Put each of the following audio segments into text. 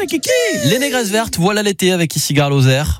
kiki. Les négresses vertes, voilà l'été avec ici Gare Lozère.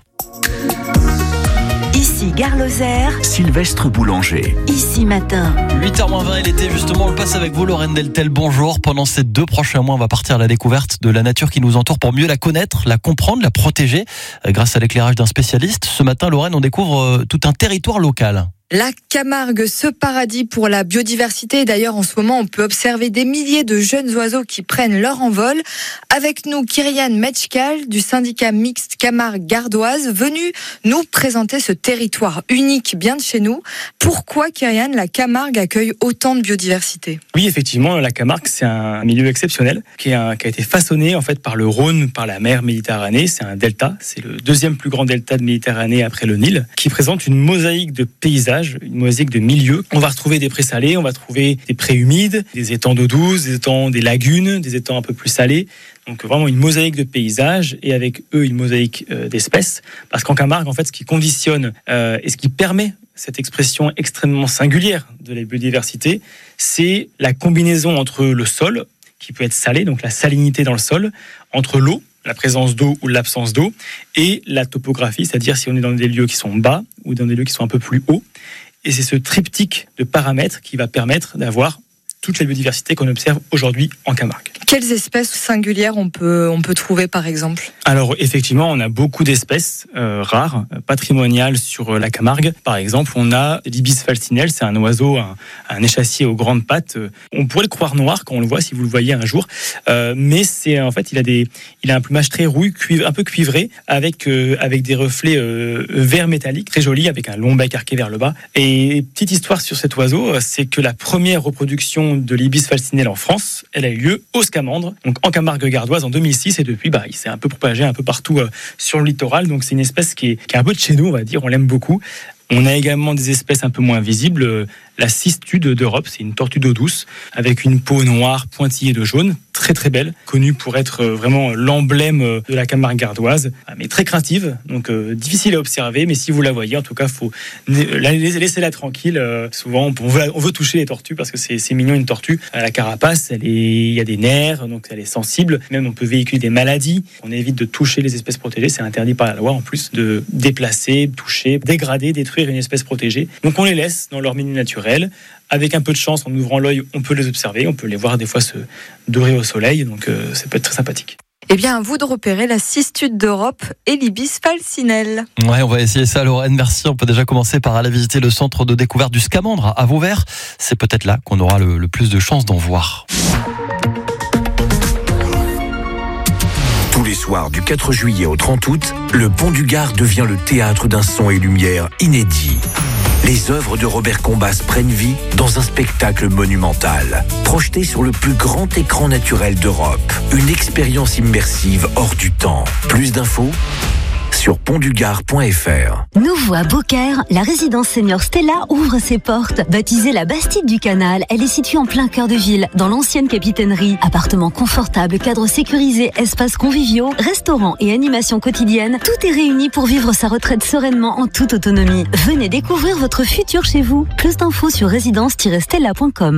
Ici Gare Lozère, Sylvestre Boulanger. Ici Matin. 8h20 et l'été, justement, on le passe avec vous, Lorraine Deltel. Bonjour. Pendant ces 2 prochains mois, on va partir à la découverte de la nature qui nous entoure pour mieux la connaître, la comprendre, la protéger. Grâce à l'éclairage d'un spécialiste, ce matin, Lorraine, on découvre tout un territoire local. La Camargue, ce paradis pour la biodiversité. Et d'ailleurs, en ce moment, on peut observer des milliers de jeunes oiseaux qui prennent leur envol. Avec nous, Kyrian Metchkal du syndicat mixte Camargue Gardoise, venu nous présenter ce territoire unique bien de chez nous. Pourquoi, Kyrian, la Camargue accueille autant de biodiversité ? Oui, effectivement, la Camargue, c'est un milieu exceptionnel qui a été façonné en fait par le Rhône, par la mer Méditerranée. C'est un delta, c'est le 2e plus grand delta de Méditerranée après le Nil, qui présente une mosaïque de paysages, une mosaïque de milieux. On va retrouver des prés salés, on va trouver des prés humides, des étangs d'eau douce, des étangs, des lagunes, des étangs un peu plus salés. Donc vraiment une mosaïque de paysages et avec eux une mosaïque d'espèces. Parce qu'en Camargue, en fait, ce qui conditionne et ce qui permet cette expression extrêmement singulière de la biodiversité, c'est la combinaison entre le sol, qui peut être salé, donc la salinité dans le sol, entre l'eau, la présence d'eau ou l'absence d'eau, et la topographie, c'est-à-dire si on est dans des lieux qui sont bas ou dans des lieux qui sont un peu plus hauts. Et c'est ce triptyque de paramètres qui va permettre d'avoir toute la biodiversité qu'on observe aujourd'hui en Camargue. Quelles espèces singulières on peut trouver, par exemple ? Alors, effectivement, on a beaucoup d'espèces rares, patrimoniales sur la Camargue. Par exemple, on a l'ibis falcinelle, c'est un oiseau, un échassier aux grandes pattes. On pourrait le croire noir quand on le voit, si vous le voyez un jour. Mais c'est, en fait, il a un plumage très rouille, un peu cuivré, avec des reflets vert métallique, très joli, avec un long bec arqué vers le bas. Et petite histoire sur cet oiseau, c'est que la première reproduction de l'ibis falcinelle en France, elle a eu lieu au Scamandre, donc en Camargue gardoise en 2006, et depuis, il s'est un peu propagé un peu partout sur le littoral. Donc c'est une espèce qui est un peu de chez nous, on va dire, on l'aime beaucoup. On a également des espèces un peu moins visibles. La cistude d'Europe, c'est une tortue d'eau douce avec une peau noire pointillée de jaune, très très belle, connue pour être vraiment l'emblème de la Camargue gardoise, mais très craintive, donc difficile à observer. Mais si vous la voyez, en tout cas, faut laisser-la tranquille. Souvent, on veut toucher les tortues parce que c'est mignon, une tortue. La carapace, il y a des nerfs, donc elle est sensible. Même on peut véhiculer des maladies. On évite de toucher les espèces protégées. C'est interdit par la loi en plus de déplacer, toucher, dégrader, détruire une espèce protégée. Donc on les laisse dans leur milieu naturel. Avec un peu de chance, en ouvrant l'œil, on peut les observer, on peut les voir des fois se dorer au soleil, donc ça peut être très sympathique. Eh bien, à vous de repérer la cistude d'Europe et l'ibis falcinelle. Ouais, on va essayer ça, Lorraine. Merci. On peut déjà commencer par aller visiter le centre de découverte du Scamandre à Vauvert. C'est peut-être là qu'on aura le plus de chances d'en voir. Tous les soirs du 4 juillet au 30 août, le Pont du Gard devient le théâtre d'un son et lumière inédit. Les œuvres de Robert Combas prennent vie dans un spectacle monumental, projeté sur le plus grand écran naturel d'Europe. Une expérience immersive hors du temps. Plus d'infos sur pontdugard.fr. Nouveau à Beaucaire, la résidence senior Stella ouvre ses portes. Baptisée la Bastide du Canal, elle est située en plein cœur de ville, dans l'ancienne capitainerie. Appartements confortables, cadres sécurisés, espaces conviviaux, restaurants et animations quotidiennes, tout est réuni pour vivre sa retraite sereinement en toute autonomie. Venez découvrir votre futur chez vous. Plus d'infos sur résidence-stella.com.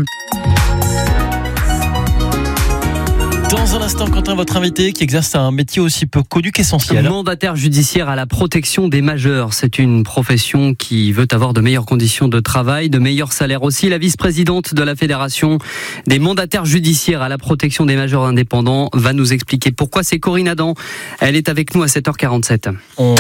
Dans un instant, Quentin, votre invité qui exerce un métier aussi peu connu qu'essentiel. Mandataire judiciaire à la protection des majeurs. C'est une profession qui veut avoir de meilleures conditions de travail, de meilleurs salaires aussi. La vice-présidente de la Fédération des mandataires judiciaires à la protection des majeurs indépendants va nous expliquer pourquoi. C'est Corinne Adam. Elle est avec nous à 7h47.